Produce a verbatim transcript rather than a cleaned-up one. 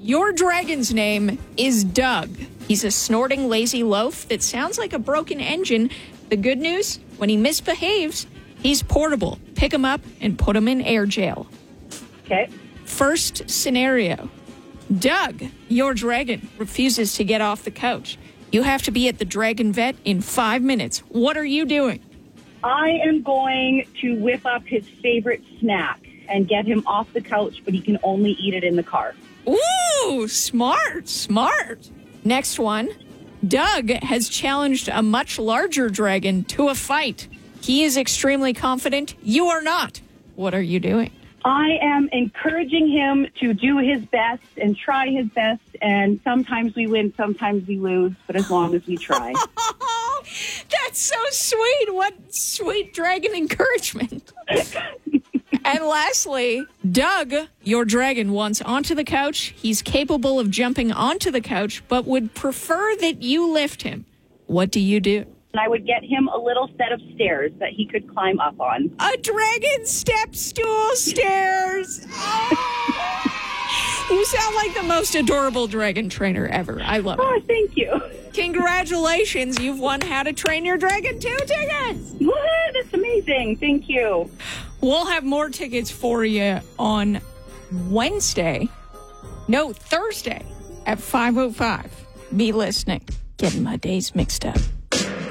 Your dragon's name is Doug. He's a snorting lazy loaf that sounds like a broken engine. The good news, when he misbehaves, he's portable. Pick him up and put him in air jail. Okay. First scenario. Doug, your dragon, refuses to get off the couch. You have to be at the Dragon Vet in five minutes. What are you doing? I am going to whip up his favorite snack and get him off the couch, but he can only eat it in the car. Ooh, smart, smart. Next one. Doug has challenged a much larger dragon to a fight. He is extremely confident. You are not. What are you doing? I am encouraging him to do his best and try his best, and sometimes we win, sometimes we lose, but as long as we try. That's so sweet. What sweet dragon encouragement. And lastly, Doug, your dragon, wants onto the couch. He's capable of jumping onto the couch, but would prefer that you lift him. What do you do? And I would get him a little set of stairs that he could climb up on. A dragon step stool stairs. Oh! You sound like the most adorable dragon trainer ever. I love it. Oh, thank you. Congratulations. You've won How to Train Your Dragon two tickets. Woo, that's amazing. Thank you. We'll have more tickets for you on Wednesday. No, Thursday at five oh five. Be listening. Getting my days mixed up.